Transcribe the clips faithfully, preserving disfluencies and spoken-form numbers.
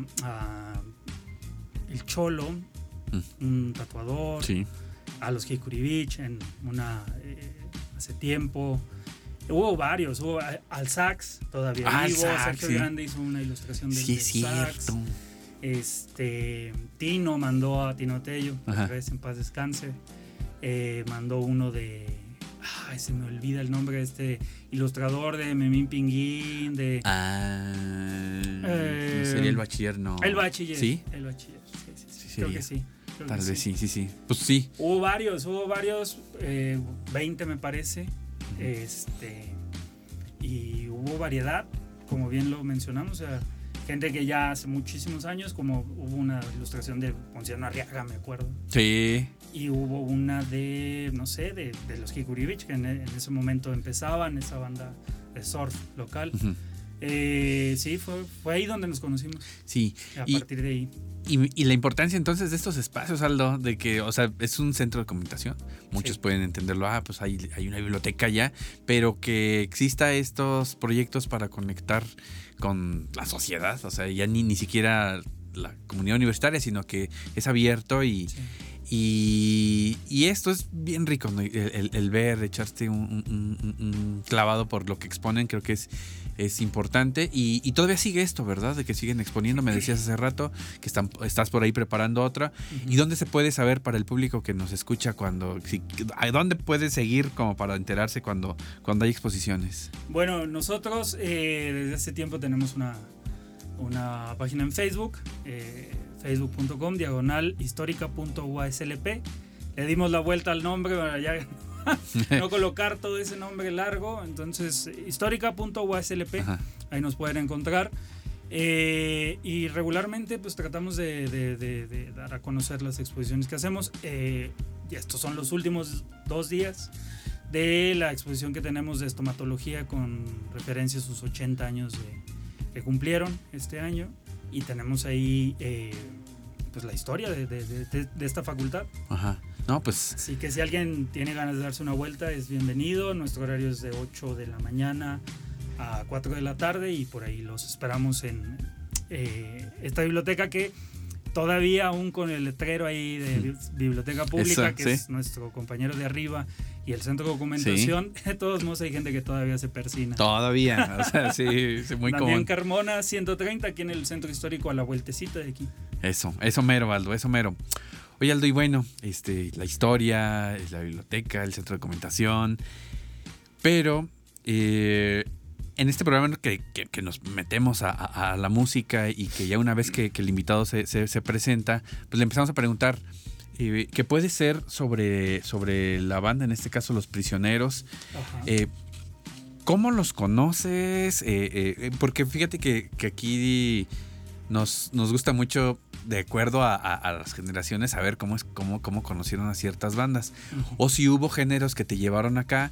a El Cholo, mm. un tatuador, sí. a los Hikuribich en una eh, hace tiempo. Hubo varios, hubo al sax todavía ah, vivo, sax, Sergio sí. Grande hizo una ilustración del, sí, del es sax. cierto. Este, Tino mandó a Tino Tello, otra vez en paz descanse. Eh, mandó uno de, ay, se me olvida el nombre de este ilustrador de Memín Pinguín, de ah, eh, no sería el bachiller, no. El bachiller, sí, el bachiller, sí, sí, sí, sí creo sería. que sí. Creo Tal que vez sí. sí, sí, sí. Pues sí. Hubo varios, hubo varios, eh, veinte me parece, uh-huh. este, y hubo variedad, como bien lo mencionamos, o sea, gente que ya hace muchísimos años, como hubo una ilustración de Ponciano Arriaga, me acuerdo. Sí. Y hubo una de, no sé, de, de los Hikuribich, que en, en ese momento empezaban, esa banda de surf local. Uh-huh. Eh, sí, fue, fue ahí donde nos conocimos. Sí. A y, partir de ahí. Y, y la importancia entonces de estos espacios, Aldo, de que, o sea, es un centro de comunicación. Muchos sí. pueden entenderlo, ah, pues hay, hay una biblioteca ya, pero que exista estos proyectos para conectar con la sociedad, o sea, ya ni, ni siquiera la comunidad universitaria, sino que es abierto y... Sí. Y, y esto es bien rico, ¿no? el, el, el ver, echarte un, un, un, un clavado por lo que exponen, creo que es, es importante. Y, y todavía sigue esto, ¿verdad? De que siguen exponiendo, me decías hace rato que están, estás por ahí preparando otra. Uh-huh. ¿Y dónde se puede saber para el público que nos escucha cuando, si, dónde puede seguir como para enterarse cuando, cuando hay exposiciones? Bueno, nosotros eh, desde hace tiempo tenemos una, una página en Facebook, eh, facebook punto com diagonal histórica punto u a s l p. Le dimos la vuelta al nombre para ya no colocar todo ese nombre largo, entonces histórica punto u a s l p. Ajá. Ahí nos pueden encontrar. Eh, y regularmente pues tratamos de, de, de, de dar a conocer las exposiciones que hacemos. Eh, y estos son los últimos dos días de la exposición que tenemos de estomatología con referencia a sus ochenta años de, que cumplieron este año. Y tenemos ahí eh, pues la historia de, de, de, de esta facultad. Ajá. No, pues. Así que si alguien tiene ganas de darse una vuelta, es bienvenido. Nuestro horario es de ocho de la mañana a cuatro de la tarde y por ahí los esperamos en eh, esta biblioteca que todavía aún con el letrero ahí de biblioteca pública, Eso, que ¿sí? es nuestro compañero de arriba, y el centro de documentación, ¿sí? De todos modos hay gente que todavía se persina. Todavía, o sea, sí, es muy común. Damián Carmona, ciento treinta, aquí en el centro histórico, a la vueltecita de aquí. Eso, eso mero, Aldo, eso mero. Oye, Aldo, y bueno, este, la historia, la biblioteca, el centro de documentación, pero eh, en este programa que, que, que nos metemos a, a, a la música y que ya una vez que, que el invitado se, se, se presenta, pues le empezamos a preguntar eh, qué puede ser sobre, sobre la banda, en este caso Los Prisioneros. Eh, ¿Cómo los conoces? Eh, eh, porque fíjate que, que aquí nos, nos gusta mucho, de acuerdo a, a, a las generaciones, saber cómo, es, cómo, cómo conocieron a ciertas bandas. Uh-huh. O si hubo géneros que te llevaron acá.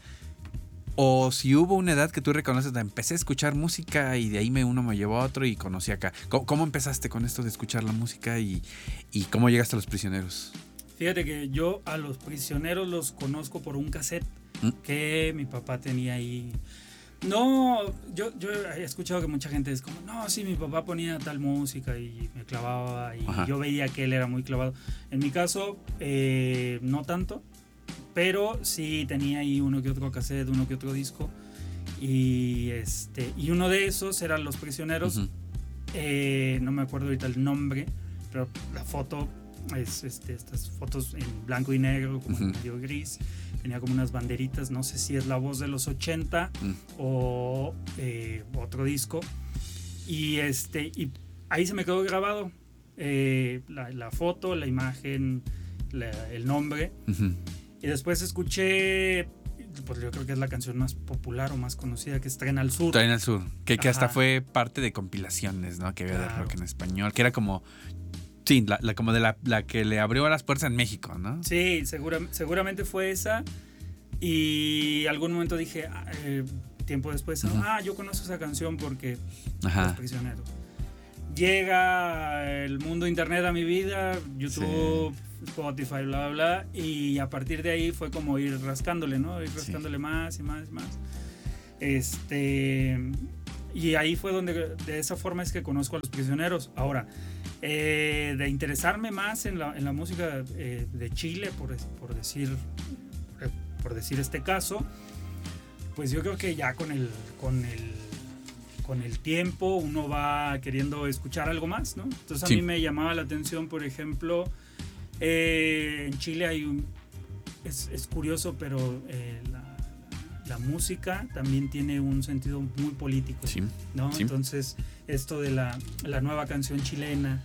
O si hubo una edad que tú reconoces, empecé a escuchar música y de ahí me, uno me llevó a otro y conocí acá. ¿Cómo, cómo empezaste con esto de escuchar la música y, y cómo llegaste a Los Prisioneros? Fíjate que yo a Los Prisioneros los conozco por un cassette ¿Mm? que mi papá tenía ahí. No, yo, yo he escuchado que mucha gente es como, no, sí, mi papá ponía tal música y me clavaba y Ajá. yo veía que él era muy clavado. En mi caso, eh, no tanto. Pero sí tenía ahí uno que otro cassette, uno que otro disco. Y este y uno de esos eran Los Prisioneros. Uh-huh. Eh, no me acuerdo ahorita el nombre, pero la foto es este, estas fotos en blanco y negro, como uh-huh. medio gris. Tenía como unas banderitas, no sé si es La Voz de los ochenta uh-huh. o eh, otro disco. Y, este, y ahí se me quedó grabado eh, la, la foto, la imagen, la, el nombre. Uh-huh. Y después escuché, pues yo creo que es la canción más popular o más conocida, que es Tren al Sur. Tren al Sur, que, que hasta fue parte de compilaciones, ¿no? Que había claro. de rock en español, que era como, sí, la, la, como de la, la que le abrió las puertas en México, ¿no? Sí, segura, seguramente fue esa. Y algún momento dije, eh, tiempo después, uh-huh. ah, yo conozco esa canción porque Ajá. Los Prisioneros. Llega el mundo internet a mi vida, YouTube... Sí. Spotify, bla, bla, bla, y a partir de ahí fue como ir rascándole, ¿no? Ir rascándole sí. más y más y más. Este, y ahí fue donde, de esa forma es que conozco a Los Prisioneros. Ahora, eh, de interesarme más en la, en la música eh, de Chile, por, por, decir, por decir este caso, pues yo creo que ya con el, con el, con el tiempo uno va queriendo escuchar algo más, ¿no? Entonces a sí. mí me llamaba la atención, por ejemplo, eh, en Chile hay un, es, es curioso, pero eh, la, la música también tiene un sentido muy político, sí. ¿no? Sí. Entonces esto de la, la nueva canción chilena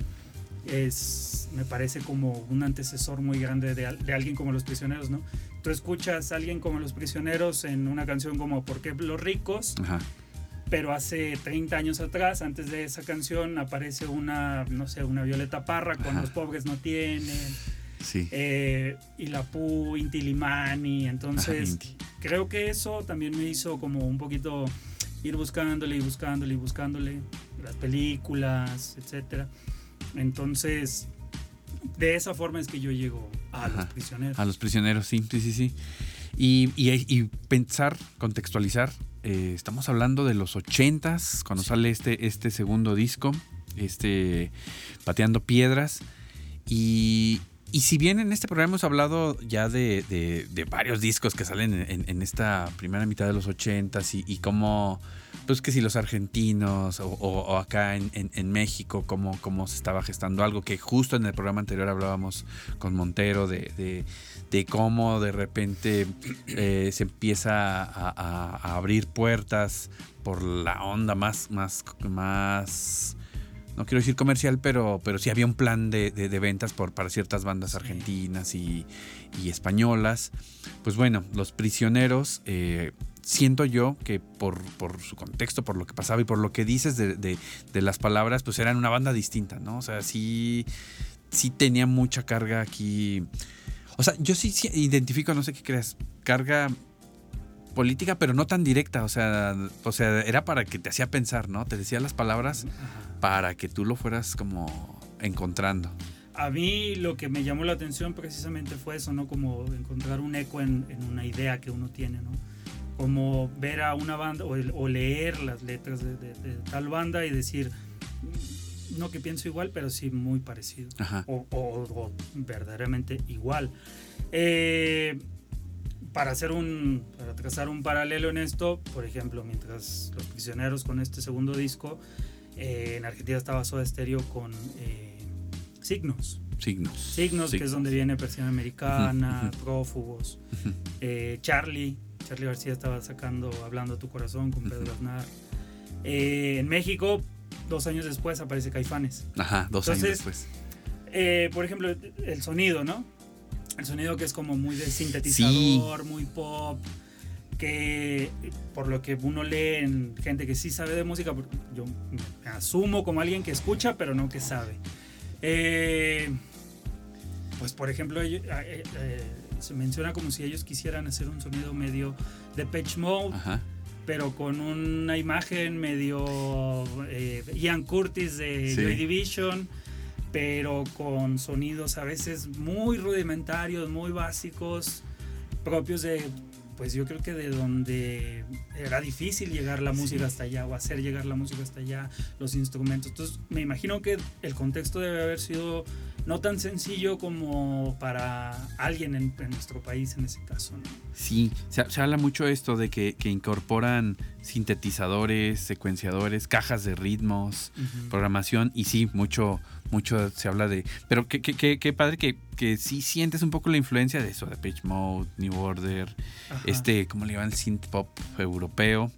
es, me parece como un antecesor muy grande de, de alguien como Los Prisioneros, ¿no? Tú escuchas a alguien como Los Prisioneros en una canción como ¿Por qué los ricos? Ajá. Pero hace treinta años atrás, antes de esa canción, aparece una, no sé, una Violeta Parra con Ajá. Los pobres no tienen, sí. eh, Ilapú, Inti Illimani. Entonces, Ajá, Inti. Creo que eso también me hizo como un poquito ir buscándole y buscándole y buscándole las películas, etcétera. Entonces, de esa forma es que yo llego a Ajá. Los Prisioneros. A Los Prisioneros, sí, sí, sí, sí. Y, y, y pensar, contextualizar, eh, estamos hablando de los ochentas, cuando sí. sale este, este segundo disco, este Pateando Piedras. Y, y si bien en este programa hemos hablado ya de, de, de varios discos que salen en, en esta primera mitad de los ochentas y, y cómo, pues que si los argentinos o, o, o acá en, en, en México, cómo, cómo se estaba gestando algo que justo en el programa anterior hablábamos con Montero de, de, de cómo de repente eh, se empieza a, a, a abrir puertas por la onda más, más, más no quiero decir comercial, pero, pero sí había un plan de, de, de ventas por, para ciertas bandas argentinas y, y españolas. Pues bueno, Los Prisioneros, eh, siento yo que por, por su contexto, por lo que pasaba y por lo que dices de, de, de las palabras, pues eran una banda distinta, ¿no? O sea, sí, sí tenía mucha carga aquí. O sea, yo sí, sí identifico, no sé qué creas, carga política, pero no tan directa, o sea, o sea, era para que te hacía pensar, ¿no? Te decía las palabras para que tú lo fueras como encontrando. A mí lo que me llamó la atención precisamente fue eso, ¿no? Como encontrar un eco en, en una idea que uno tiene, ¿no? Como ver a una banda o, o leer las letras de, de, de tal banda y decir, no que pienso igual, pero sí muy parecido. Ajá. O, o, o verdaderamente igual. Eh... Para hacer un, para trazar un paralelo en esto, por ejemplo, mientras Los Prisioneros con este segundo disco, eh, en Argentina estaba Soda Stereo con eh, Signos. Signos. Signos, Signos, que es donde viene Persiana Americana, uh-huh. Prófugos. Uh-huh. Eh, Charlie, Charlie García estaba sacando Hablando a tu corazón con Pedro uh-huh. Aznar. Eh, en México, dos años después aparece Caifanes. Ajá, dos Entonces, años después. Eh, por ejemplo, el sonido, ¿no? El sonido que es como muy de sintetizador, sí. muy pop, que por lo que uno lee en gente que sí sabe de música, yo me asumo como alguien que escucha, pero no que sabe. Eh, pues por ejemplo, ellos, eh, eh, se menciona como si ellos quisieran hacer un sonido medio Depeche Mode, Ajá. pero con una imagen medio eh, Ian Curtis de sí. Joy Division, pero con sonidos a veces muy rudimentarios, muy básicos, propios de, pues yo creo que de donde era difícil llegar la música sí. hasta allá, o hacer llegar la música hasta allá, los instrumentos. Entonces me imagino que el contexto debe haber sido no tan sencillo como para alguien en, en nuestro país en ese caso, ¿no? Sí, se, se habla mucho esto de que, que incorporan sintetizadores, secuenciadores, cajas de ritmos, uh-huh. programación, y sí, mucho, mucho se habla de... Pero qué que, que, que padre que, que sí sientes un poco la influencia de eso, de Depeche Mode, New Order, Ajá. este, ¿cómo le llaman? Synth pop europeo.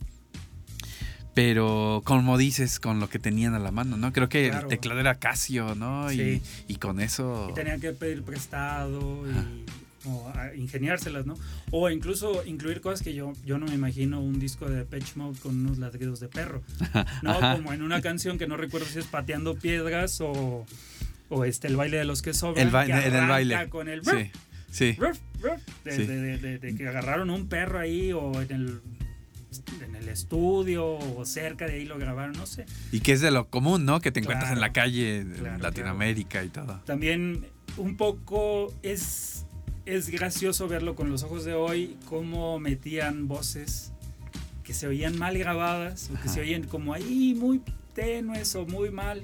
Pero como dices, con lo que tenían a la mano, ¿no? Creo que claro. el teclado era Casio, ¿no? Sí. Y, y con eso... Y tenían que pedir prestado Ajá. y o ingeniárselas, ¿no? O incluso incluir cosas que yo, yo no me imagino un disco de Depeche Mode con unos ladridos de perro, ¿no? Ajá. Como en una canción que no recuerdo si es Pateando Piedras o, o este, El baile de los que sobran. El ba- que en el baile. Con el... Sí, sí. De, sí. De, de, de, de que agarraron un perro ahí o en el... en el estudio o cerca de ahí lo grabaron, no sé. Y que es de lo común, ¿no? Que te encuentras claro, en la calle claro, en Latinoamérica claro. y todo. También un poco es, es gracioso verlo con los ojos de hoy, cómo metían voces que se oían mal grabadas, o que Ajá. se oían como ahí muy tenues o muy mal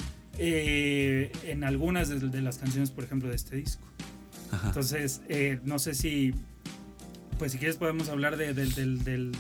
eh, en algunas de, de las canciones, por ejemplo, de este disco. Ajá. Entonces, eh, no sé si, pues si quieres podemos hablar de, de, de, de, de,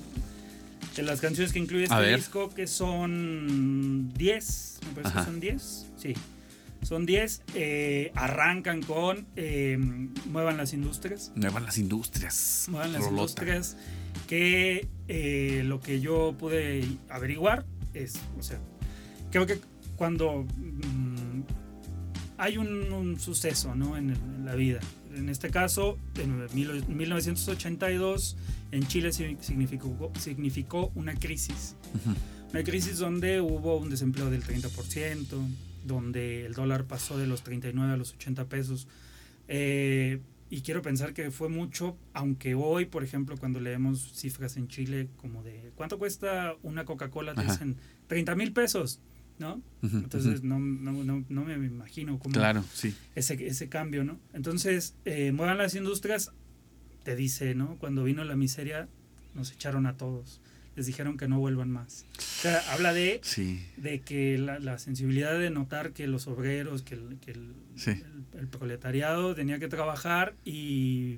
de las canciones que incluye A este ver. disco, que son diez, me parece Ajá. que son diez, sí. Son diez, eh, arrancan con eh, Muevan las Industrias. Muevan las industrias. Muevan las Rolota. Industrias, que eh, lo que yo pude averiguar es, o sea, creo que cuando mmm, hay un, un suceso, ¿no? en, en la vida, en este caso, en mil novecientos ochenta y dos, en Chile significó, significó una crisis. Uh-huh. Una crisis donde hubo un desempleo del treinta por ciento, donde el dólar pasó de los treinta y nueve a los ochenta pesos. Eh, y quiero pensar que fue mucho, aunque hoy, por ejemplo, cuando leemos cifras en Chile como de ¿cuánto cuesta una Coca-Cola? Te dicen treinta mil pesos, ¿no? Uh-huh, Entonces uh-huh. no, no, no, no me imagino cómo claro, sí. ese, ese cambio, ¿no? Entonces, eh, Muevan las Industrias, te dice, ¿no? Cuando vino la miseria, nos echaron a todos. Les dijeron que no vuelvan más. O sea, habla de, sí. de que la, la sensibilidad de notar que los obreros, que, el, que el, sí. el, el proletariado tenía que trabajar y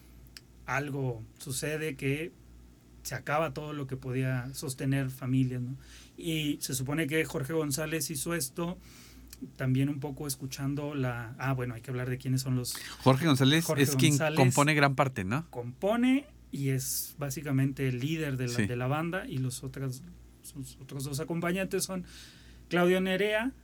algo sucede que se acaba todo lo que podía sostener familias, ¿no? Y se supone que Jorge González hizo esto también un poco escuchando la... Ah, bueno, hay que hablar de quiénes son los... Jorge González Jorge es quien González compone gran parte, ¿no? Compone y es básicamente el líder de la, sí. de la banda, y los otros, sus otros dos acompañantes son Claudio Nerea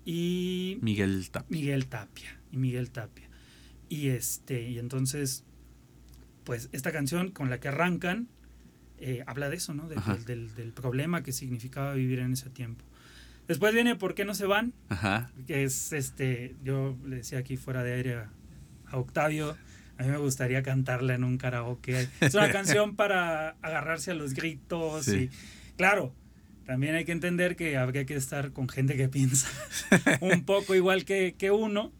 y Miguel Tapia. Miguel Tapia y Miguel Tapia. Y este y entonces pues esta canción con la que arrancan eh, habla de eso, ¿no? De, del, del, del problema que significaba vivir en ese tiempo. Después viene ¿Por qué no se van? Ajá. Que es este, yo le decía aquí fuera de aire a, a Octavio, a mí me gustaría cantarla en un karaoke. Es una canción para agarrarse a los gritos. Sí. Y, claro, también hay que entender que habría que estar con gente que piensa un poco igual que, que uno.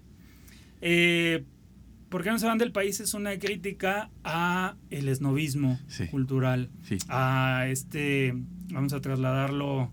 Eh, ¿Por qué no se van del país? Es una crítica a el esnovismo sí. cultural. Sí. A este, vamos a trasladarlo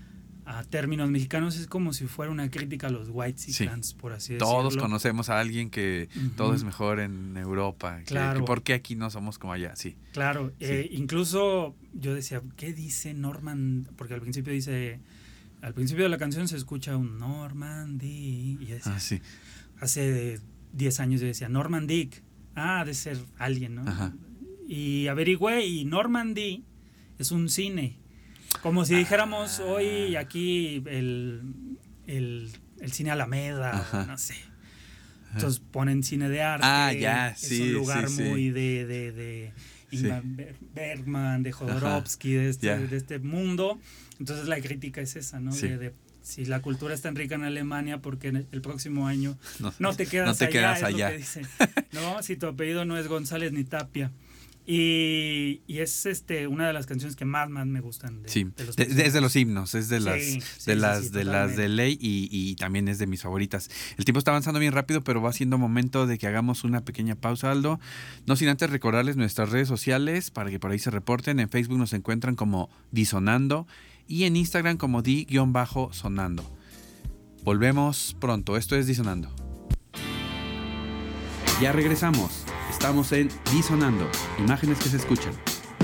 a términos mexicanos, es como si fuera una crítica a los whitexicans, sí. por así decirlo. Todos conocemos a alguien que uh-huh. todo es mejor en Europa. Claro. Que, que ¿por qué aquí no somos como allá? Sí. Claro. Sí. Eh, incluso yo decía, ¿qué dice Norman? Porque al principio dice, al principio de la canción se escucha un Normandy. Y decía, ah, sí. Hace diez años yo decía, Normandic. Ah, de ser alguien, ¿no? Ajá. Y averigüé, y Normandy es un cine. Como si dijéramos ah. hoy aquí el, el, el cine Alameda, o no sé. Entonces ponen cine de arte. Ah, ya, es sí, un lugar sí, muy sí. de, de, de Ingmar sí. Bergman, de Jodorowsky, de este, yeah. de este mundo. Entonces la crítica es esa, ¿no? Sí. De, de, si la cultura es tan rica en Alemania, porque el próximo año no, no te quedas no te allá, quedas es allá. lo que dicen. No, si tu apellido no es González ni Tapia. Y, y es este una de las canciones que más, más me gustan. De, sí, de los de, de, es de los himnos, es de las, sí, de, sí, las sí, sí, de las de ley y, y también es de mis favoritas. El tiempo está avanzando bien rápido, pero va siendo momento de que hagamos una pequeña pausa, Aldo. No sin antes recordarles nuestras redes sociales para que por ahí se reporten. En Facebook nos encuentran como Disonando y en Instagram como Di-Sonando. Volvemos pronto, esto es Disonando. Ya regresamos. Estamos en Disonando, imágenes que se escuchan.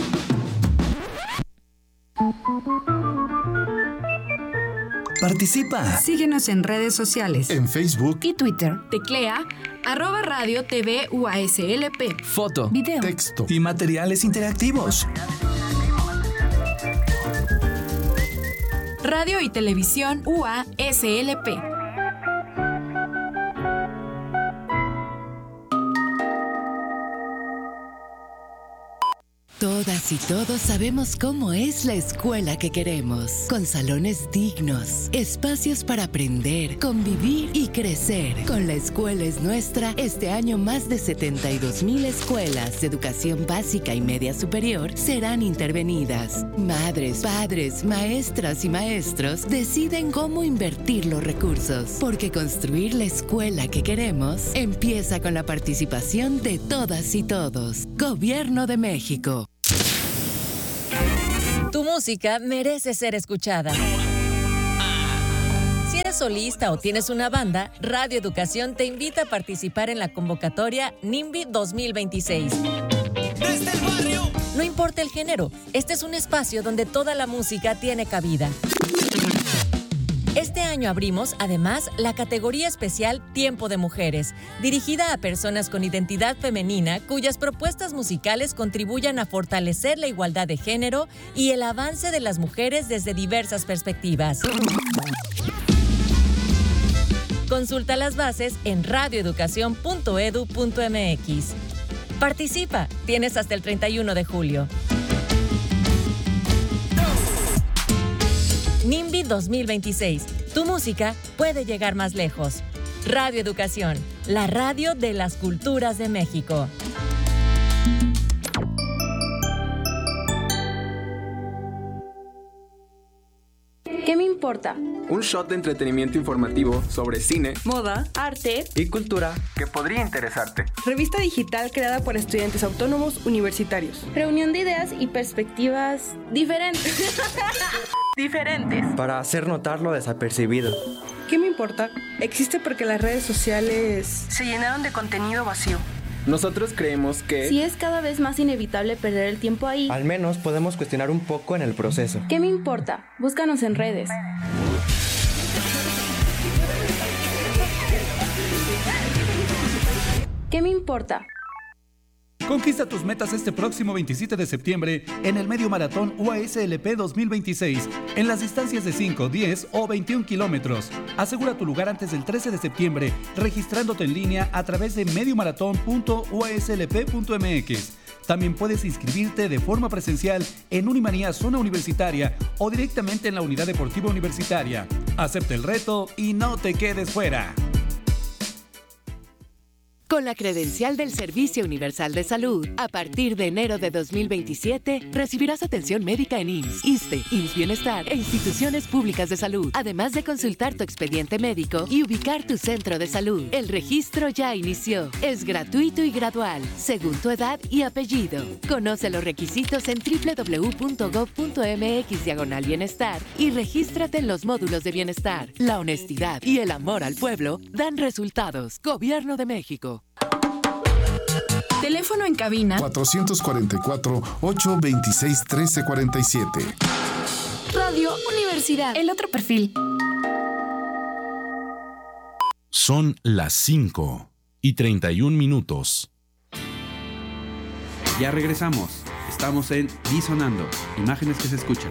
Participa. Síguenos en redes sociales. En Facebook y Twitter. Teclea arroba radio TV U A S L P. Foto, video, texto y materiales interactivos. Radio y Televisión U A S L P. Todas y todos sabemos cómo es la escuela que queremos, con salones dignos, espacios para aprender, convivir y crecer. Con La Escuela es Nuestra, este año más de setenta y dos mil escuelas de educación básica y media superior serán intervenidas. Madres, padres, maestras y maestros deciden cómo invertir los recursos, porque construir la escuela que queremos empieza con la participación de todas y todos. Gobierno de México. Tu música merece ser escuchada. Si eres solista o tienes una banda, Radio Educación te invita a participar en la convocatoria NIMBY dos mil veintiséis. ¡Desde el barrio! No importa el género, este es un espacio donde toda la música tiene cabida. Este año abrimos, además, la categoría especial Tiempo de Mujeres, dirigida a personas con identidad femenina cuyas propuestas musicales contribuyan a fortalecer la igualdad de género y el avance de las mujeres desde diversas perspectivas. Consulta las bases en radio educación punto edu punto m x. Participa, tienes hasta el treinta y uno de julio. NIMBY dos mil veintiséis. Tu música puede llegar más lejos. Radio Educación, la radio de las culturas de México. ¿Qué me importa? Un shot de entretenimiento informativo sobre cine, moda, arte y cultura que podría interesarte. Revista digital creada por estudiantes autónomos universitarios. Reunión de ideas y perspectivas diferentes. diferentes. Para hacer notar lo desapercibido. ¿Qué me importa? Existe porque las redes sociales se llenaron de contenido vacío. Nosotros creemos que... Si es cada vez más inevitable perder el tiempo ahí... Al menos podemos cuestionar un poco en el proceso. ¿Qué me importa? Búscanos en redes. ¿Qué me importa? Conquista tus metas este próximo veintisiete de septiembre en el Medio Maratón U A S L P dos mil veintiséis en las distancias de cinco, diez o veintiún kilómetros. Asegura tu lugar antes del trece de septiembre registrándote en línea a través de mediomaratón punto u a s l p punto m x. También puedes inscribirte de forma presencial en Unimanía Zona Universitaria o directamente en la Unidad Deportiva Universitaria. Acepta el reto y no te quedes fuera. Con la credencial del Servicio Universal de Salud, a partir de enero de dos mil veintisiete, recibirás atención médica en I M S S, ISSSTE, I M S S Bienestar e instituciones públicas de salud, además de consultar tu expediente médico y ubicar tu centro de salud. El registro ya inició. Es gratuito y gradual, según tu edad y apellido. Conoce los requisitos en doble u doble u doble u punto gob punto m x diagonal bienestar y regístrate en los módulos de bienestar. La honestidad y el amor al pueblo dan resultados. Gobierno de México. Teléfono en cabina cuatrocientos cuarenta y cuatro, ochocientos veintiséis, trece cuarenta y siete. Radio Universidad. El otro perfil. Son las cinco y treinta y un minutos. Ya regresamos. Estamos en Disonando. Imágenes que se escuchan.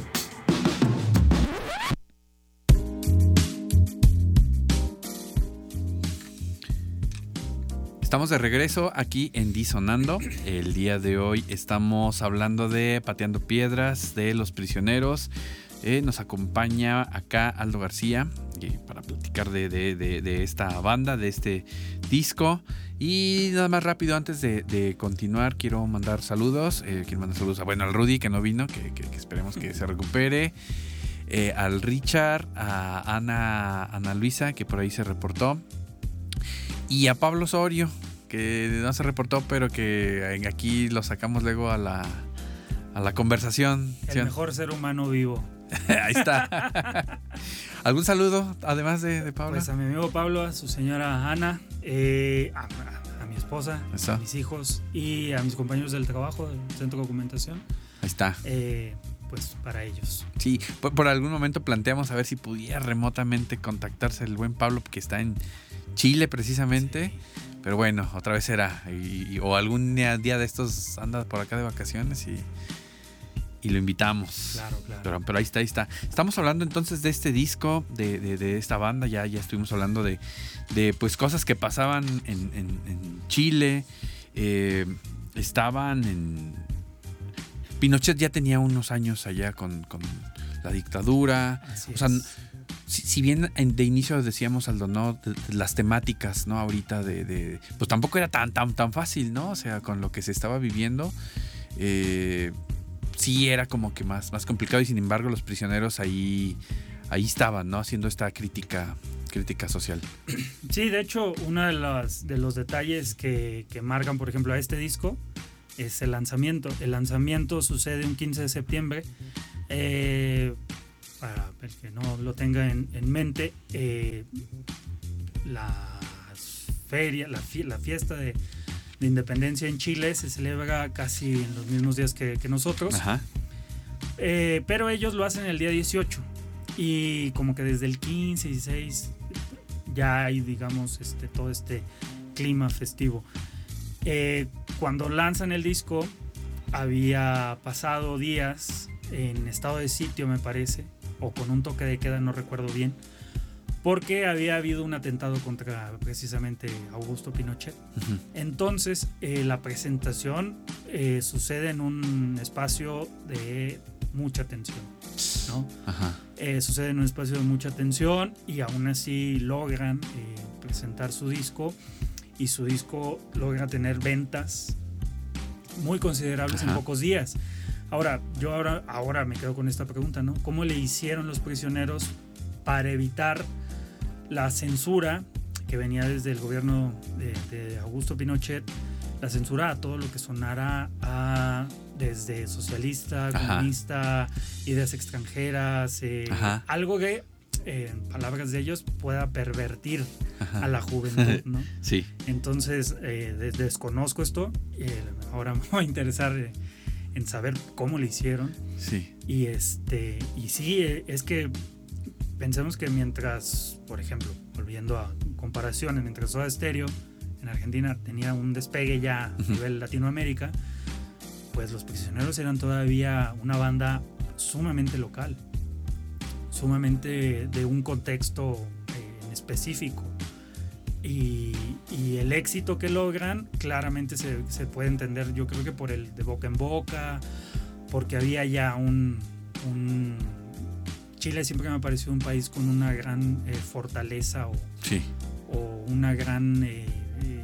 Estamos de regreso aquí en Disonando. El día de hoy estamos hablando de Pateando Piedras, de Los Prisioneros. Eh, nos acompaña acá Aldo García eh, para platicar de, de, de, de esta banda, de este disco. Y nada más rápido, antes de, de continuar, quiero mandar saludos. Eh, quiero mandar saludos a, bueno, al Rudy, que no vino, que, que, que esperemos que se recupere. Eh, al Richard, a Ana, Ana Luisa, que por ahí se reportó. Y a Pablo Osorio, que no se reportó, pero que aquí lo sacamos luego a la, a la conversación. El ¿sí? Mejor ser humano vivo. Ahí está. ¿Algún saludo, además de, de Pablo? Pues a mi amigo Pablo, a su señora Ana, eh, a, a, a mi esposa, Eso. a mis hijos y a mis compañeros del trabajo del Centro de Documentación. Ahí está. Eh, pues para ellos. Sí, por, por algún momento planteamos a ver si pudiera remotamente contactarse el buen Pablo, que está en Chile precisamente. Sí. Pero bueno, otra vez será. Y, y, o algún día, día de estos anda por acá de vacaciones y, y lo invitamos. Claro, claro. Pero, pero ahí está, ahí está. Estamos hablando entonces de este disco, de, de, de esta banda. Ya, ya estuvimos hablando de, de pues cosas que pasaban en, en, en Chile. Eh, estaban en... Pinochet ya tenía unos años allá con, con la dictadura. Así o sea, es. Si, si bien de inicio decíamos, Aldo, ¿no? De, de las temáticas, ¿no? Ahorita de, de... Pues tampoco era tan, tan, tan fácil, ¿no? O sea, con lo que se estaba viviendo, eh, sí era como que más, más complicado. Y sin embargo, los prisioneros ahí, ahí estaban, ¿no? Haciendo esta crítica, crítica social. Sí, de hecho, uno de los, de los detalles que, que marcan, por ejemplo, a este disco es el lanzamiento. El lanzamiento sucede un quince de septiembre Eh, para el que no lo tenga en, en mente, eh, la feria, la, fie, la fiesta de, de independencia en Chile se celebra casi en los mismos días que, que nosotros. Ajá. Eh, pero ellos lo hacen el día dieciocho y como que desde el quince, dieciséis ya hay, digamos, este, todo este clima festivo. Eh, cuando lanzan el disco había pasado días en estado de sitio, me parece, o con un toque de queda, no recuerdo bien, porque había habido un atentado contra precisamente Augusto Pinochet. Uh-huh. Entonces eh, la presentación eh, sucede en un espacio de mucha tensión, ¿no? Uh-huh. Eh, sucede en un espacio de mucha tensión y aún así logran eh, presentar su disco, y su disco logra tener ventas muy considerables uh-huh. en pocos días. Ahora, yo ahora, ahora me quedo con esta pregunta, ¿no? ¿Cómo le hicieron los prisioneros para evitar la censura que venía desde el gobierno de, de Augusto Pinochet, la censura a todo lo que sonara a, desde socialista, Ajá. comunista, ideas extranjeras, eh, algo que, eh, en palabras de ellos, pueda pervertir Ajá. a la juventud, ¿no? Sí. Entonces, eh, des- desconozco esto, eh, ahora me voy a interesar eh, en saber cómo le hicieron. Sí. Y, este, y sí, eh, es que pensemos que mientras, por ejemplo, volviendo a comparaciones, mientras Soda Stereo en Argentina tenía un despegue ya a uh-huh. nivel Latinoamérica, pues Los Prisioneros eran todavía una banda sumamente local, sumamente de un contexto eh, en específico. Y, y el éxito que logran claramente se, se puede entender, yo creo que por el de boca en boca, porque había ya un... un Chile siempre me ha parecido un país con una gran eh, fortaleza o, sí. o una gran... Eh, eh,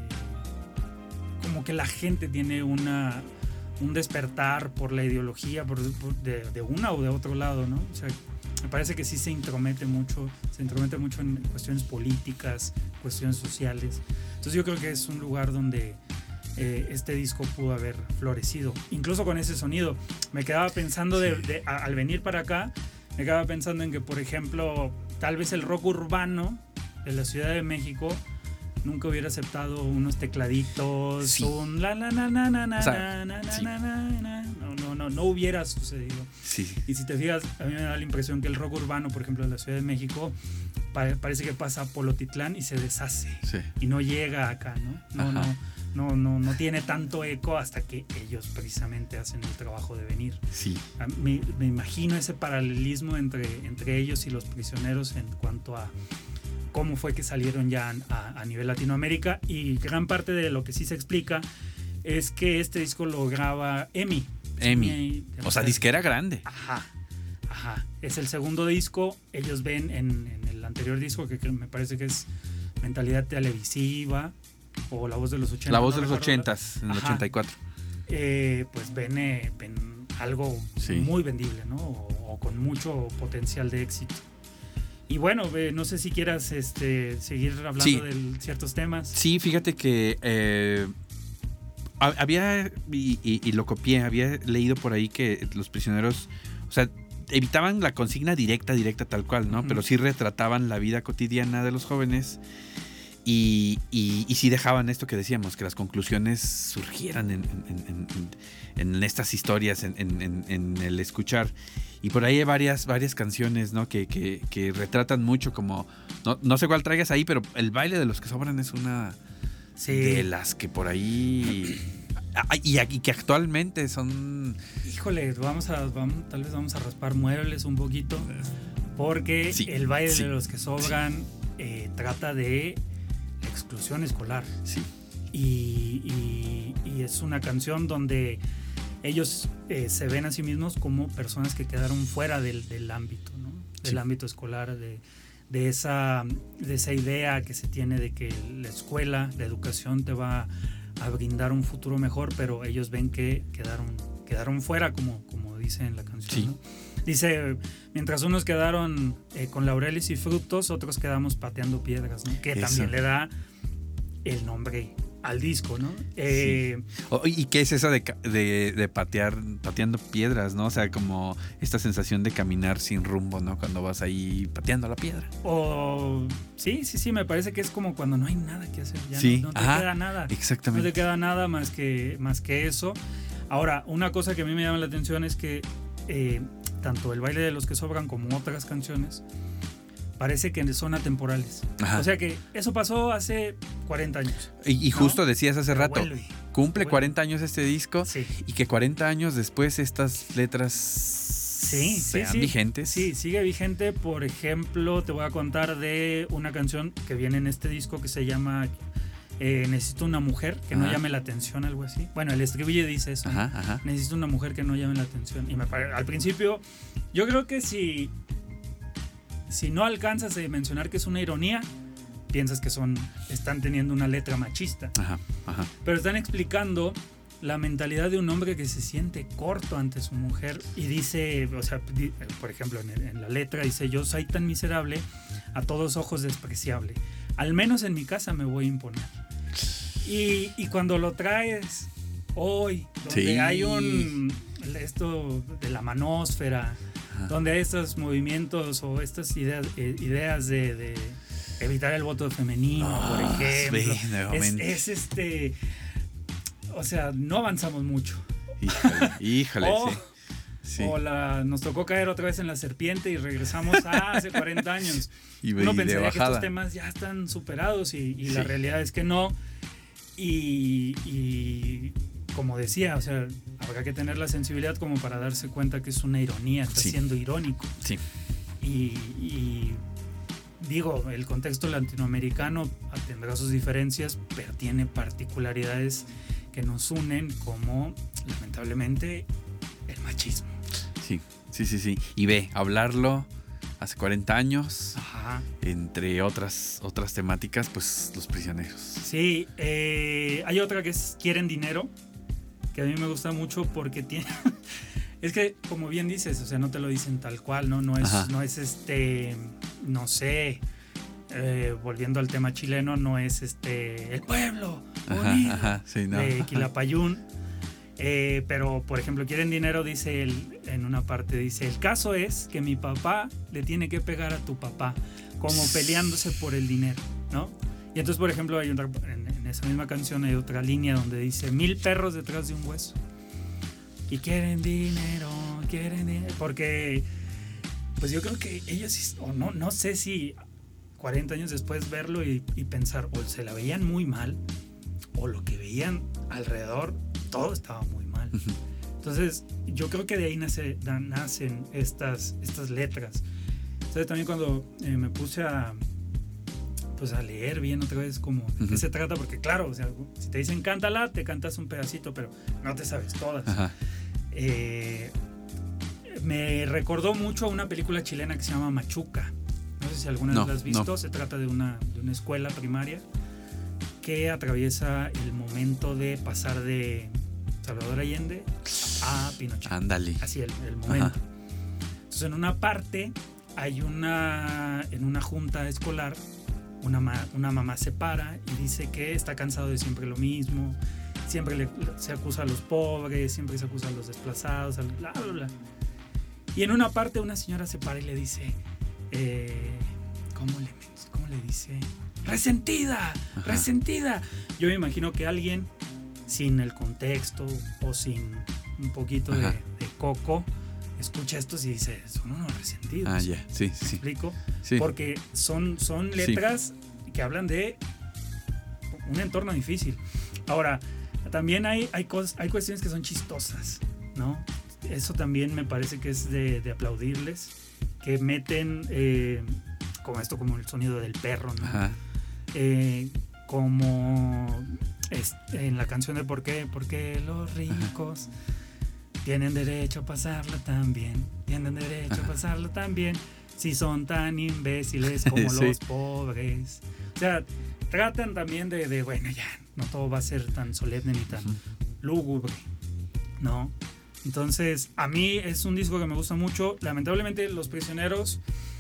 como que la gente tiene una un despertar por la ideología por, por de, de una o de otro lado, ¿no? O sea, me parece que sí se intromete mucho, se intromete mucho en cuestiones políticas, cuestiones sociales. Entonces yo creo que es un lugar donde eh, este disco pudo haber florecido, incluso con ese sonido. Me quedaba pensando de, de, a, al venir para acá, me quedaba pensando en que, por ejemplo, tal vez el rock urbano de la Ciudad de México nunca hubiera aceptado unos tecladitos, sí. un la la na na na na o sea, na na sí. na na na no no no no hubiera sucedido. Sí. Y si te fijas, a mí me da la impresión que el rock urbano, por ejemplo, de la Ciudad de México, pa- parece que pasa a Polotitlán y se deshace sí. y no llega acá, ¿no? No, no, no, no, no tiene tanto eco hasta que ellos precisamente hacen el trabajo de venir. Sí. Me, me imagino ese paralelismo entre, entre ellos y Los Prisioneros en cuanto a cómo fue que salieron ya a, a nivel Latinoamérica, y gran parte de lo que sí se explica es que este disco lo graba EMI. EMI, o sea, disquera grande. Ajá, ajá. Es el segundo disco. Ellos ven en, en el anterior disco, que, que me parece que es Mentalidad Televisiva o La Voz de los ochentas. La Voz no de los ochentas, en el Ajá. ochenta y cuatro. Eh, pues ven, eh, ven algo sí. muy vendible, ¿no? O, o con mucho potencial de éxito. Y bueno, eh, no sé si quieras este, seguir hablando sí. de ciertos temas. Sí, fíjate que eh, había, y, y, y lo copié, había leído por ahí que Los Prisioneros, o sea, evitaban la consigna directa, directa tal cual, ¿no? Uh-huh. Pero sí retrataban la vida cotidiana de los jóvenes y, y, y sí dejaban esto que decíamos, que las conclusiones surgieran en, en, en, en, en estas historias, en, en, en el escuchar. Y por ahí hay varias, varias canciones, ¿no? Que, que, que retratan mucho como... No, no sé cuál traigas ahí, pero El Baile de los que Sobran es una sí. de las que por ahí... Y, y que actualmente son... Híjole, vamos a, vamos, tal vez vamos a raspar muebles un poquito, porque sí, El Baile sí, de los que Sobran sí. eh, trata de exclusión escolar. Sí. Y, y, y es una canción donde ellos eh, se ven a sí mismos como personas que quedaron fuera del, del ámbito, ¿no? Del sí. ámbito escolar, de, de, esa, de esa idea que se tiene de que la escuela, la educación te va a brindar un futuro mejor, pero ellos ven que quedaron, quedaron fuera, como, como dice en la canción, sí. ¿no? Dice, mientras unos quedaron eh, con laureles y frutos, otros quedamos pateando piedras, ¿no? Que Eso. También le da el nombre al disco, ¿no? Eh, sí. oh, ¿Y qué es eso de, de, de patear, pateando piedras, ¿no? O sea, como esta sensación de caminar sin rumbo, ¿no? Cuando vas ahí pateando la piedra. O sí, sí, sí, me parece que es como cuando no hay nada que hacer, ya sí. no, no te Ajá, queda nada. Exactamente. No te queda nada más que, más que eso. Ahora, una cosa que a mí me llama la atención es que eh, tanto el baile de los que sobran como otras canciones parece que son atemporales. Ajá. O sea que eso pasó hace cuarenta años. Y, y justo ¿no? decías hace rato, vuelve, cumple vuelve. cuarenta años este disco sí. y que cuarenta años después estas letras sí, sean sí, sí. vigentes. Sí, sigue vigente. Por ejemplo, te voy a contar de una canción que viene en este disco que se llama eh, Necesito una mujer que ajá. no llame la atención, algo así. Bueno, el estribillo dice eso. Ajá, ajá. Necesito una mujer que no llame la atención. Y me pare... al principio, yo creo que si... Si no alcanzas a mencionar que es una ironía, piensas que son están teniendo una letra machista. Ajá, ajá. Pero están explicando la mentalidad de un hombre que se siente corto ante su mujer y dice, o sea, por ejemplo, en, el, en la letra dice, yo soy tan miserable, a todos ojos despreciable. Al menos en mi casa me voy a imponer. Y, y cuando lo traes hoy, donde sí. hay un... esto de la manósfera... donde hay estos movimientos o estas ideas, eh, ideas de, de evitar el voto femenino, oh, por ejemplo. Sí, es, es este... O sea, no avanzamos mucho. Híjole, híjole, o, sí. sí. O la, nos tocó caer otra vez en la serpiente y regresamos a hace cuarenta años. Y, Uno y pensaría que estos temas ya están superados y, y sí. la realidad es que no. Y... y como decía, o sea, habrá que tener la sensibilidad como para darse cuenta que es una ironía, está sí. siendo irónico. Sí. Y, y digo, el contexto latinoamericano tendrá sus diferencias, pero tiene particularidades que nos unen, como lamentablemente el machismo. Sí, sí, sí, sí. Y ve, hablarlo hace cuarenta años, ajá. entre otras, otras temáticas, pues los prisioneros. Sí, eh, hay otra que es Quieren Dinero, que a mí me gusta mucho porque tiene... es que, como bien dices, o sea, no te lo dicen tal cual, ¿no? No es, no es este, no sé, eh, volviendo al tema chileno, no es este, el pueblo unido ajá, ajá, sí, no. de Quilapayún. Eh, pero, por ejemplo, Quieren Dinero, dice el, en una parte, dice, el caso es que mi papá le tiene que pegar a tu papá, como peleándose por el dinero, ¿no? Y entonces, por ejemplo, hay otra, en, en esa misma canción hay otra línea donde dice, mil perros detrás de un hueso. Y quieren dinero, quieren dinero. Porque, pues yo creo que ellos, o no, no sé si cuarenta años después verlo y, y pensar, o se la veían muy mal, o lo que veían alrededor, todo estaba muy mal. Uh-huh. Entonces, yo creo que de ahí nace, da, nacen estas, estas letras. Entonces, también cuando eh, me puse a... pues a leer bien otra vez como de uh-huh. qué se trata, porque claro, o sea, si te dicen cántala, te cantas un pedacito, pero no te sabes todas. Eh, me recordó mucho a una película chilena que se llama Machuca. No sé si alguna vez no, la has visto. No. Se trata de una, de una escuela primaria que atraviesa el momento de pasar de Salvador Allende a Pinochet. Ándale. Así el, el momento. Ajá. Entonces, en una parte hay una, en una junta escolar, Una, ma- una mamá se para y dice que está cansado de siempre lo mismo, siempre le, se acusa a los pobres, siempre se acusa a los desplazados, a bla, bla, bla. Y en una parte una señora se para y le dice, eh, ¿cómo, le, ¿cómo le dice? ¡Resentida! Ajá. ¡Resentida! Yo me imagino que alguien sin el contexto o sin un poquito de, de coco escucha esto y dice, son unos resentidos. Ah, ya, yeah. sí, sí. ¿Me explico? Sí. Porque son, son letras sí. que hablan de un entorno difícil. Ahora, también hay, hay, cosas, hay cuestiones que son chistosas, ¿no? Eso también me parece que es de, de aplaudirles, que meten eh, como esto, como el sonido del perro, ¿no? Ajá. Eh, como es, en la canción de ¿Por qué? Porque los ricos... Ajá. Tienen derecho a pasarla también, tienen derecho Ajá. a pasarla también, si son tan imbéciles como sí. los pobres. O sea, tratan también de, de, bueno, ya, no todo va a ser tan solemne ni tan uh-huh. lúgubre, ¿no? Entonces, a mí es un disco que me gusta mucho. Lamentablemente, Los Prisioneros,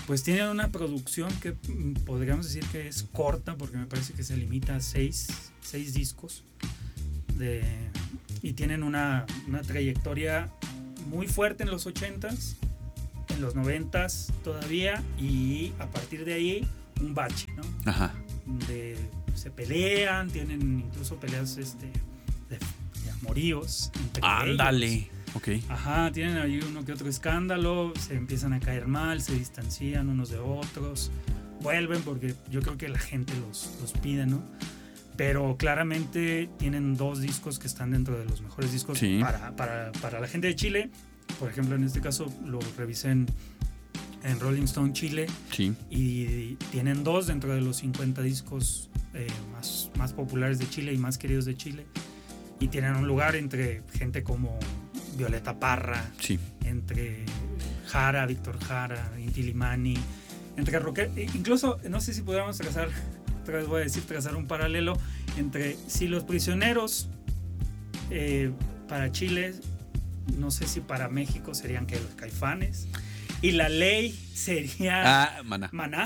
pues tienen una producción que podríamos decir que es corta, porque me parece que se limita a seis, seis discos. De, y tienen una, una trayectoria muy fuerte en los ochentas, en los noventas todavía, y a partir de ahí un bache, ¿no? Ajá. De, se pelean, tienen incluso peleas este, de, de amoríos entre Ándale. ellos. Ok. Ajá, tienen ahí uno que otro escándalo, se empiezan a caer mal, se distancian unos de otros, vuelven porque yo creo que la gente los, los pide, ¿no? Pero claramente tienen dos discos que están dentro de los mejores discos sí. para, para, para la gente de Chile. Por ejemplo, en este caso lo revisé en, en Rolling Stone Chile. Sí. Y tienen dos dentro de los cincuenta discos eh, más, más populares de Chile y más queridos de Chile. Y tienen un lugar entre gente como Violeta Parra, sí. entre Jara, Víctor Jara, Inti Illimani, entre rocker, incluso no sé si pudiéramos trazar, otra vez voy a decir, trazar un paralelo entre si Los Prisioneros eh, para Chile, no sé si para México serían que los Caifanes, y La Ley sería ah, Maná. Maná.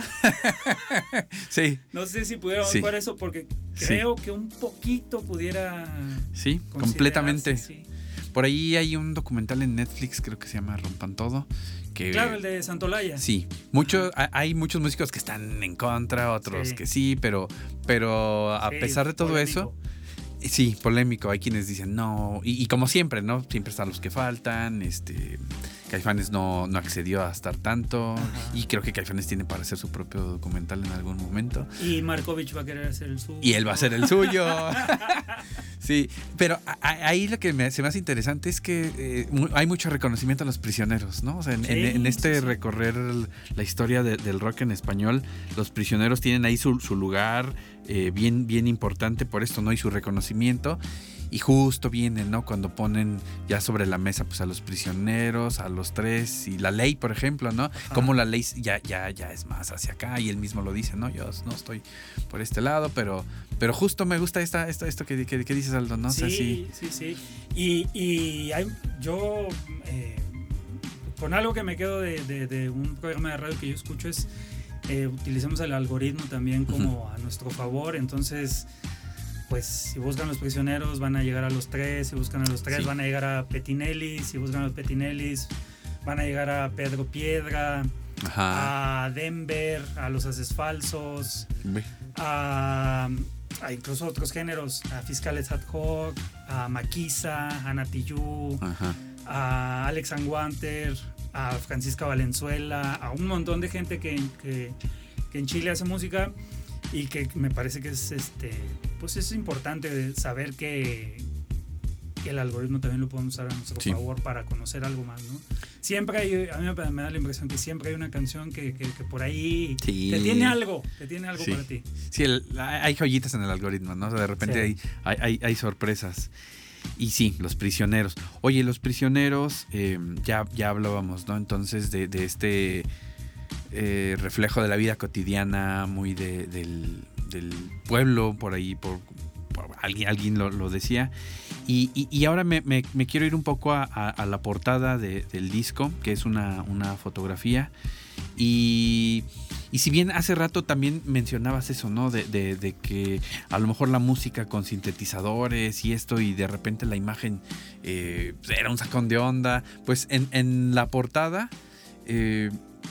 Sí. No sé si pudiéramos sí. jugar eso porque creo sí. que un poquito pudiera. Sí, completamente. Sí. Por ahí hay un documental en Netflix, creo que se llama Rompan Todo. Que, claro, el de Santolaya. Sí, mucho, hay muchos músicos que están en contra, otros sí. que sí, pero, pero a sí, pesar de todo polémico. eso, sí, polémico. Hay quienes dicen no, y, y como siempre, ¿no? Siempre están los que faltan. Este, Caifanes no, no accedió a estar tanto. Ajá. Y creo que Caifanes tiene para hacer su propio documental en algún momento. Y Markovich va a querer hacer el suyo. Y él va a hacer el suyo. Sí, pero ahí lo que me, se me hace interesante es que eh, hay mucho reconocimiento a Los Prisioneros, ¿no? O sea, en, sí, en, en este sí, sí. recorrer la historia de, del rock en español, Los Prisioneros tienen ahí su, su lugar eh, bien, bien importante por esto, ¿no? Y su reconocimiento. Y justo vienen, ¿no? Cuando ponen ya sobre la mesa pues a Los Prisioneros, a Los Tres y La Ley, por ejemplo, ¿no? Ajá. Como La Ley ya, ya, ya es más hacia acá y él mismo lo dice, ¿no? Yo no estoy por este lado, pero, pero justo me gusta esta, esta, esto que, que, que dices, Aldo, ¿no? Sí, o sea, sí, sí, sí. Y, y hay, yo, eh, con algo que me quedo de, de, de un programa de radio que yo escucho es, eh, utilicemos el algoritmo también como uh-huh. a nuestro favor, entonces... Pues si buscan Los Prisioneros van a llegar a Los Tres, si buscan a Los Tres sí. van a llegar a Petinelli, si buscan a los Petinellis van a llegar a Pedro Piedra, Ajá. a Denver, a Los Haces Falsos, a, a incluso otros géneros, a Fiscales Ad Hoc, a Maquisa, a Natillú, Ajá. a Alex Anguanter, a Francisca Valenzuela, a un montón de gente que, que, que en Chile hace música. Y que me parece que es este pues es importante saber que, que el algoritmo también lo podemos usar a nuestro sí. favor para conocer algo más, ¿no? Siempre hay, a mí me da la impresión que siempre hay una canción que, que, que por ahí sí. te tiene algo, te tiene algo sí. para ti. Sí, el, hay joyitas en el algoritmo, ¿no? O sea, de repente sí. hay, hay, hay sorpresas. Y sí, Los Prisioneros. Oye, Los Prisioneros, eh, ya, ya hablábamos, ¿no? Entonces de, de este... Eh, reflejo de la vida cotidiana, muy de, del, del pueblo, por ahí, por, por alguien, alguien lo, lo decía. Y, y, y ahora me, me, me quiero ir un poco a, a, a la portada de, del disco, que es una, una fotografía. Y, y si bien hace rato también mencionabas eso, ¿no? De, de, de que a lo mejor la música con sintetizadores y esto, y de repente la imagen eh, era un sacón de onda. Pues en, en la portada... Eh,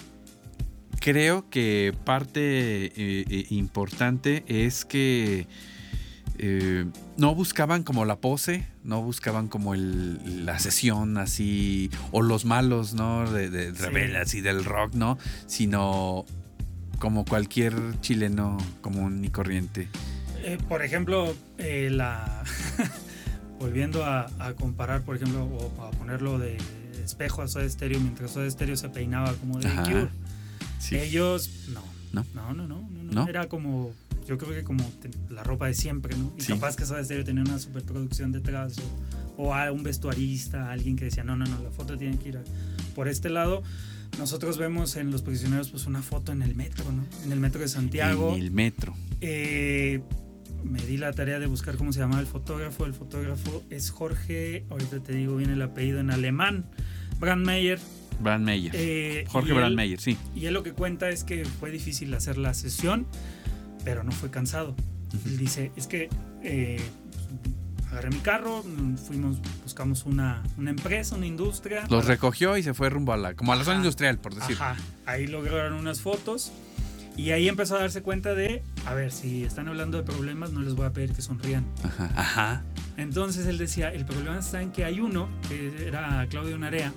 Creo que parte eh, eh, importante es que eh, no buscaban como la pose, no buscaban como el, la sesión así, o los malos, ¿no? De, de sí. rebeldes y del rock, ¿no? Sino como cualquier chileno común y corriente. Eh, por ejemplo, eh, la volviendo a, a comparar, por ejemplo, o a ponerlo de espejo a Soda Stereo, mientras Soda Stereo se peinaba como de Cure. Sí. Ellos, no. ¿No? No, no, no, no, no. Era como, yo creo que como te, la ropa de siempre, ¿no? Y sí. capaz que Soda Stereo tenía una superproducción detrás, o, o a un vestuarista, alguien que decía, no, no, no, la foto tiene que ir a, por este lado. Nosotros vemos en Los Prisioneros pues una foto en el metro, ¿no? En el metro de Santiago. En el metro. Eh, me di la tarea de buscar cómo se llamaba el fotógrafo. El fotógrafo es Jorge, ahorita te digo bien el apellido en alemán, Brandmeier. Brandmeier. Eh, Jorge él, Brandmeier, sí. Y él lo que cuenta es que fue difícil hacer la sesión, pero no fue cansado. Uh-huh. Él dice, es que eh, agarré mi carro, fuimos, buscamos una, una empresa, una industria. Los para... recogió y se fue rumbo a la, como a la zona Ajá. industrial, por decir. Ajá, ahí lograron unas fotos y ahí empezó a darse cuenta de, a ver, si están hablando de problemas, no les voy a pedir que sonrían. Ajá, ajá. Entonces él decía, el problema está en que hay uno, que era Claudio Narea,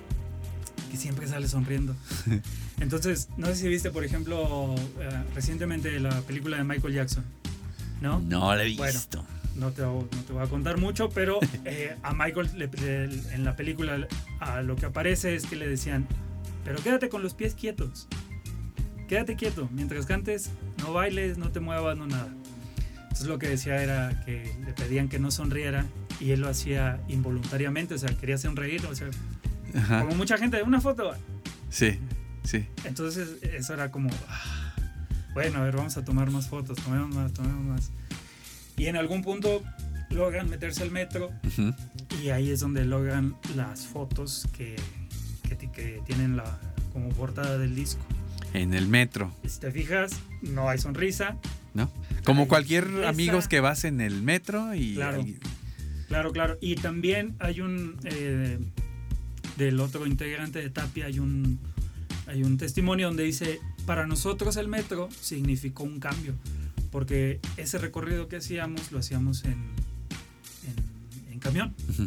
que siempre sale sonriendo. Entonces, no sé si viste, por ejemplo, uh, recientemente la película de Michael Jackson, ¿no? No la he visto. Bueno, no te, no te voy a contar mucho, pero eh, a Michael le, le, en la película a lo que aparece es que le decían, pero quédate con los pies quietos, quédate quieto, mientras cantes, no bailes, no te muevas, no nada. Entonces lo que decía era que le pedían que no sonriera y él lo hacía involuntariamente, o sea, quería sonreír, o sea, ajá. Como mucha gente, una foto. Sí, sí. Entonces eso era como, ah, bueno, a ver, vamos a tomar más fotos, tomemos más, tomemos más. Y en algún punto logran meterse al metro uh-huh. y ahí es donde logran las fotos que, que, que tienen la, como portada del disco. En el metro. Y si te fijas, no hay sonrisa. ¿No? Como cualquier esa... amigos que vas en el metro y... Claro, y... claro, claro. Y también hay un... Eh, del otro integrante de Tapia hay un, hay un testimonio donde dice, para nosotros el metro significó un cambio, porque ese recorrido que hacíamos lo hacíamos en, en, en camión. Uh-huh.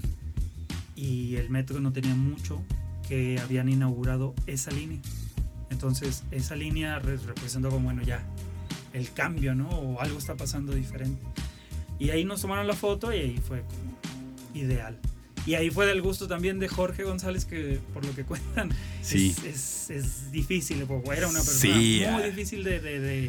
Y el metro no tenía mucho que habían inaugurado esa línea. Entonces esa línea representó como, bueno, ya, el cambio, ¿no? O algo está pasando diferente. Y ahí nos tomaron la foto y ahí fue como ideal. Y ahí fue del gusto también de Jorge González, que por lo que cuentan, sí. es, es, es difícil, era una persona sí, muy ah. difícil de, de, de,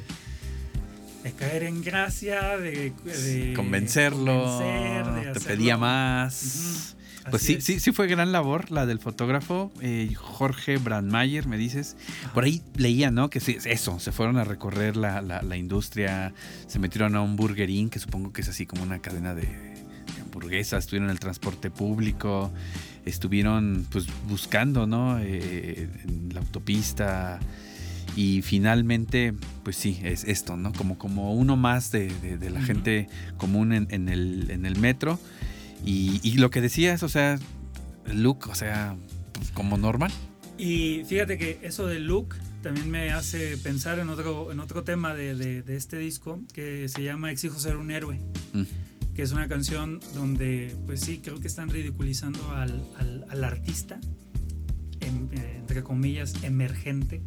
de caer en gracia, de, de convencerlo, convencer, de te pedía más. Uh-huh. Pues sí, sí, sí fue gran labor la del fotógrafo, eh, Jorge Brandmeier, me dices. Ajá. Por ahí leía, ¿no? Que sí, eso, se fueron a recorrer la, la, la industria, se metieron a un Burger Inn, que supongo que es así como una cadena de, de hamburguesas, estuvieron en el transporte público, estuvieron pues buscando, ¿no? Eh, en la autopista. Y finalmente, pues sí, es esto, ¿no? Como, como uno más de, de, de la uh-huh. gente común en, en, el, en el metro. Y, y lo que decías, o sea, el look, o sea, pues como normal. Y fíjate que eso del look también me hace pensar en otro, en otro tema de, de, de este disco que se llama Exijo ser un héroe, mm. que es una canción donde, pues sí, creo que están ridiculizando al, al, al artista, en, entre comillas, emergente,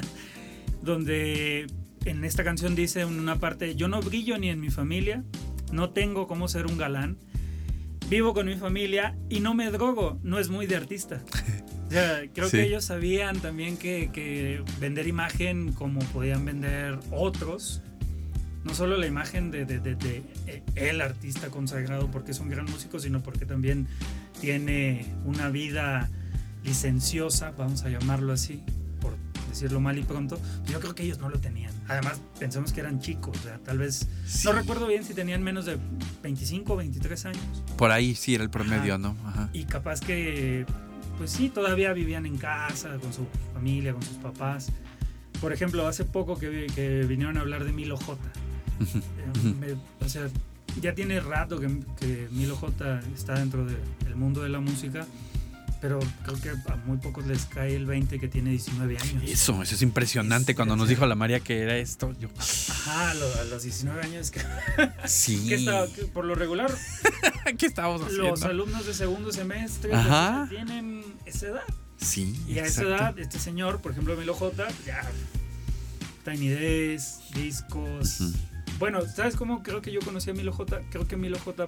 donde en esta canción dice en una parte, yo no brillo ni en mi familia, no tengo cómo ser un galán, vivo con mi familia y no me drogo, no es muy de artista. O sea, creo sí. que ellos sabían también que, que vender imagen como podían vender otros, no solo la imagen de, de, de, de el artista consagrado porque es un gran músico, sino porque también tiene una vida licenciosa, vamos a llamarlo así, por decirlo mal y pronto. Yo creo que ellos no lo tenían. Además, pensamos que eran chicos, o sea, tal vez, sí. no recuerdo bien si tenían menos de veinticinco o veintitrés años. Por ahí sí era el promedio, Ajá. ¿no? Ajá. Y capaz que, pues sí, todavía vivían en casa, con su familia, con sus papás. Por ejemplo, hace poco que, que vinieron a hablar de Milo J. eh, me, o sea, ya tiene rato que, que Milo J está dentro de, del mundo de la música, pero creo que a muy pocos les cae el veinte que tiene diecinueve años. Eso, eso es impresionante. Es, Cuando nos dijo la María que era esto, yo... Ajá, a los, a los diecinueve años. Que, sí. que estaba, que por lo regular, ¿qué estábamos haciendo? Los alumnos de segundo semestre tienen esa edad. Sí, y a exacto. esa edad, este señor, por ejemplo, Milo J, ya, Tiny Desk, discos. Uh-huh. Bueno, ¿sabes cómo creo que yo conocí a Milo J? Creo que Milo J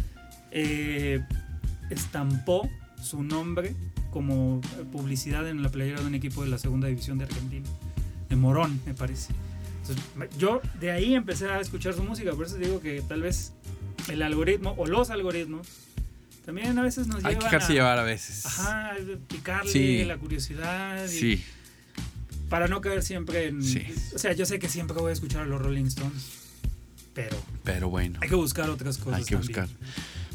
eh, estampó su nombre como publicidad en la playera de un equipo de la segunda división de Argentina, de Morón, me parece. Entonces, yo de ahí empecé a escuchar su música, por eso digo que tal vez el algoritmo o los algoritmos también a veces nos Hay llevan que dejarse a, llevar a veces. Ajá, picarle sí. la curiosidad. Y, sí. Para no caer siempre en... Sí. O sea, yo sé que siempre voy a escuchar a los Rolling Stones, pero... Pero bueno. Hay que buscar otras cosas Hay que también. buscar.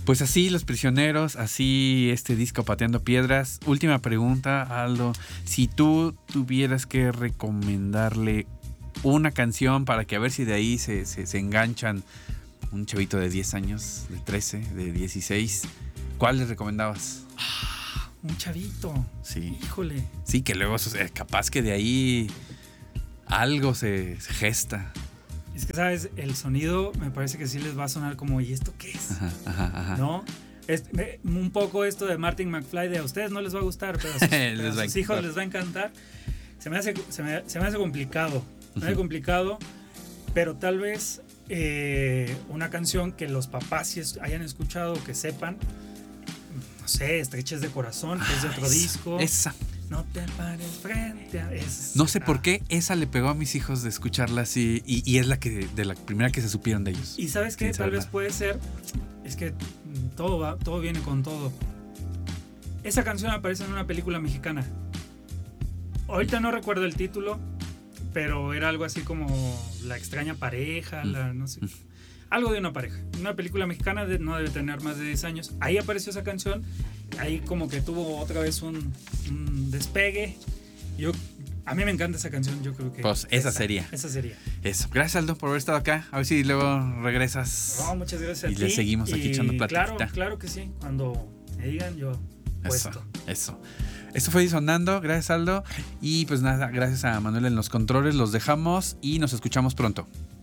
Pues así Los Prisioneros, así este disco Pateando Piedras. Última pregunta, Aldo. Si tú tuvieras que recomendarle una canción para que a ver si de ahí se, se, se enganchan un chavito de diez años, de trece, de dieciséis, ¿cuál les recomendabas? Ah, un chavito. Sí. Híjole. Sí, que luego capaz que de ahí algo se, se gesta. Es que, ¿sabes? El sonido me parece que sí les va a sonar como, ¿y esto qué es? Ajá, ajá, ajá. ¿No? Es, un poco esto de Martin McFly, de a ustedes no les va a gustar, pero a sus, pero a sus hijos les va a encantar. Se me hace, se me, se me hace complicado. Se me hace complicado, pero tal vez eh, una canción que los papás sí hayan escuchado, que sepan, no sé, Estreches de Corazón, que ah, es de otro esa, disco. Esa. No te pares frente a esa. No sé por qué esa le pegó a mis hijos de escucharla así y, y es la que de la primera que se supieron de ellos. Y sabes qué, tal vez puede ser, es que todo va, todo viene con todo. Esa canción aparece en una película mexicana. Ahorita no recuerdo el título, pero era algo así como La extraña pareja, mm. la no sé. Algo de una pareja. Una película mexicana de, no debe tener más de diez años. Ahí apareció esa canción. Ahí como que tuvo otra vez un, un despegue. Yo, a mí me encanta esa canción. Yo creo que... Pues esa, esa sería. Esa sería. Eso. Gracias, Aldo, por haber estado acá. A ver si luego regresas. No, muchas gracias y a ti. Y le seguimos aquí y echando platita. Claro, claro que sí. Cuando me digan, yo puesto. Eso, eso. Esto fue Disonando. Gracias, Aldo. Y pues nada, gracias a Manuel en los controles. Los dejamos y nos escuchamos pronto.